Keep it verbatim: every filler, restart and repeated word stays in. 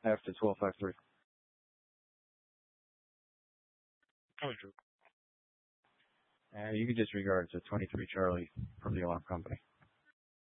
after twelve five three. Oh, true. Uh, you can disregard. It's a twenty-three Charlie from the alarm company.